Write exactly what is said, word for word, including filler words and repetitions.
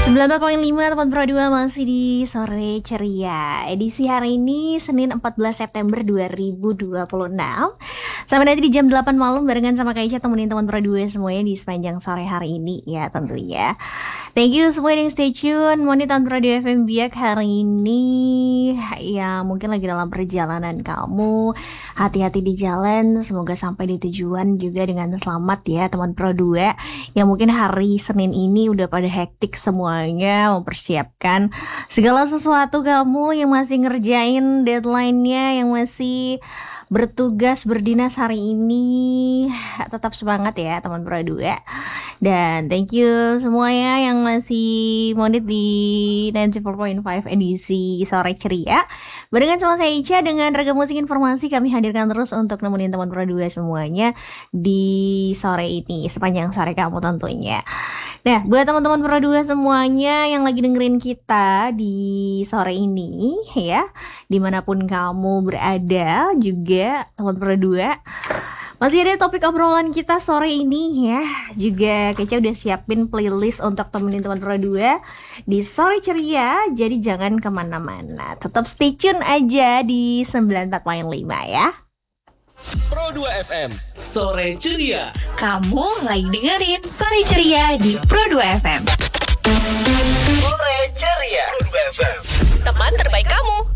sembilan belas koma lima teman Pro dua masih di Sore Ceria. Edisi hari ini Senin empat belas September dua ribu dua puluh enam. Sampai nanti di jam delapan malam barengan sama Kak Ica temenin teman Pro dua semuanya di sepanjang sore hari ini ya tentunya. Thank you semua yang stay tune. Mau nih teman Pro dua F M Biak hari ini ya mungkin lagi dalam perjalanan kamu. Hati-hati di jalan, semoga sampai di tujuan juga dengan selamat ya teman Pro dua. Yang mungkin hari Senin ini udah pada hektik semuanya mempersiapkan segala sesuatu, kamu yang masih ngerjain deadline-nya, yang masih bertugas berdinas hari ini, tetap semangat ya teman Pro dua. Dan thank you semuanya yang masih monit di sembilan puluh empat koma lima edisi Sore Ceria. Barengan sama saya Ica dengan ragam musik informasi kami hadirkan terus untuk nemenin teman Pro dua semuanya di sore ini, sepanjang sore kamu tentunya. Nah, buat teman-teman Pro dua semuanya yang lagi dengerin kita di sore ini ya, dimanapun kamu berada juga teman Pro dua, masih ada topik obrolan kita sore ini ya. Juga Kece udah siapin playlist untuk temenin teman Pro dua di Sore Ceria. Jadi jangan kemana-mana, tetap stay tune aja di sembilan puluh empat koma lima ya. Pro dua F M Sore Ceria. Kamu lagi dengerin Sore Ceria di Pro dua F M. Sore Ceria Pro dua F M, Teman terbaik kamu.